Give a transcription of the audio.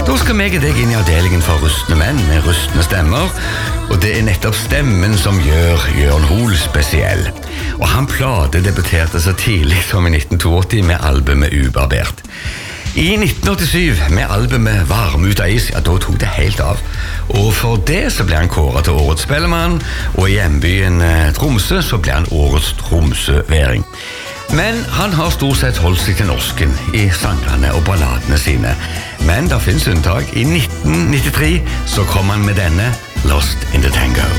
Da skal meg og deg inn i avdelingen for rustne menn med rustne stemmer, og det nettopp stemmen som gjør Jørn Hoel spesiell. Og han platedebuterte så tidlig som i 1982 med albumet Ubarbert. I 1987, med albumet Varme ut av is, da tok det helt av. Og for det så ble han kåret til Årets Spellemann, og i hjembyen Tromsø så ble han Årets Tromsøværing. Men han har stort sett holdt seg til norsken i sangene og balladene sine. Men det finnes unntak. I 1993 så kom han med denne Lost in the Tango.